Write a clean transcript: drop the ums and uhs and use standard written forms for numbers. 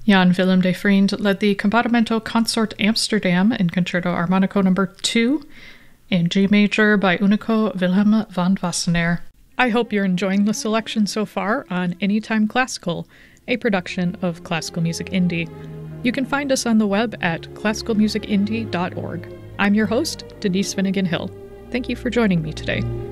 Jan Willem de Vriend led the Combattimento Consort Amsterdam in Concerto Armonico No. 2 in G major by Unico Wilhelm van Wassenaar. I hope you're enjoying the selection so far on Anytime Classical, a production of Classical Music Indie. You can find us on the web at classicalmusicindie.org. I'm your host, Denise Finnegan Hill. Thank you for joining me today.